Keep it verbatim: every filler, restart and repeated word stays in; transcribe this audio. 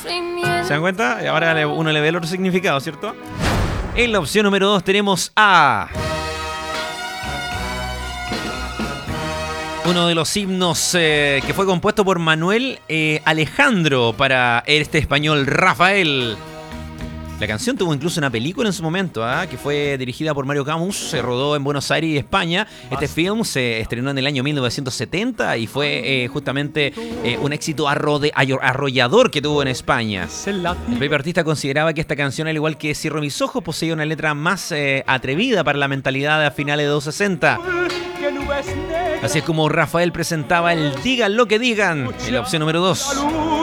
¿Se dan cuenta? Ahora uno le ve el otro significado, ¿cierto? En la opción número dos tenemos a... uno de los himnos eh, que fue compuesto por Manuel eh, Alejandro para este español Rafael. La canción tuvo incluso una película en su momento, ¿eh? que fue dirigida por Mario Camus, se rodó en Buenos Aires, España. Este film se estrenó en el año mil novecientos setenta y fue eh, justamente eh, un éxito arrode, arrollador que tuvo en España. El propio artista consideraba que esta canción, al igual que Cierro mis ojos, poseía una letra más eh, atrevida para la mentalidad de a finales de los sesenta. Así es como Rafael presentaba el Digan lo que digan en la opción número dos.